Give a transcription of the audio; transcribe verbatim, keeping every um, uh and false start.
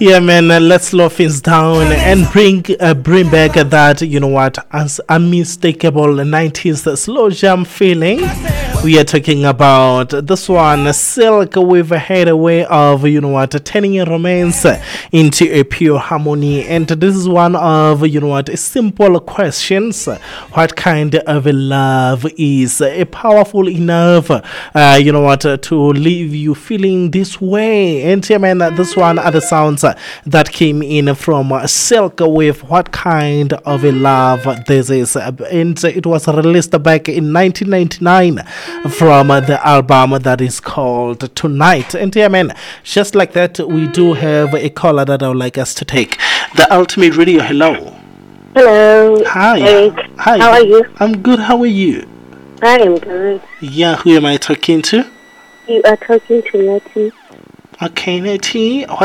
Yeah, man, uh, let's slow things down and bring uh, bring back that, you know what, uns- unmistakable nineties slow jam feeling. We are talking about this one, Silk, with a had a way of, you know what, turning a romance into a pure harmony. And this is one of, you know what, simple questions. What kind of a love is a powerful enough, uh, you know what, to leave you feeling this way? And yeah, man, this one are the sounds that came in from Silk with what kind of a love this is. And it was released back in nineteen ninety-nine from the album that is called Tonight. And yeah, man, just like that, we do have a caller that I would like us to take. The Ultimate Radio, hello. Hello. Hi. Eric. Hi. How are you? I'm good. How are you? I am good. Yeah, who am I talking to? You are talking to Nettie. Okay, Nettie.